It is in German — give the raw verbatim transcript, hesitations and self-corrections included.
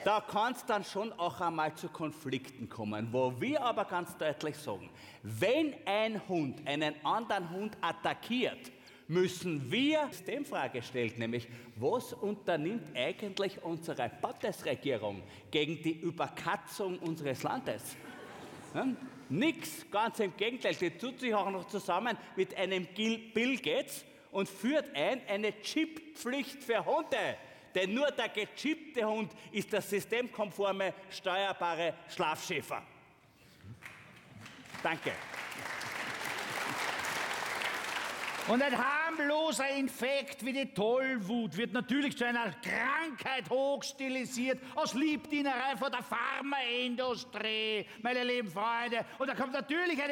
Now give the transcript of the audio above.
Da kann es dann schon auch einmal zu Konflikten kommen, wo wir aber ganz deutlich sagen, wenn ein Hund einen anderen Hund attackiert, müssen wir die Systemfrage stellen, nämlich was unternimmt eigentlich unsere Bundesregierung gegen die Überkatzung unseres Landes? Hm? Nix, ganz im Gegenteil, die tut sich auch noch zusammen mit einem Bill Gates und führt ein eine Chipppflicht für Hunde. Denn nur der gechippte Hund ist der systemkonforme, steuerbare Schlafschäfer. Danke. Und ein harmloser Infekt wie die Tollwut wird natürlich zu einer Krankheit hochstilisiert aus Liebdienerei von der Pharmaindustrie, meine lieben Freunde. Und da kommt natürlich eine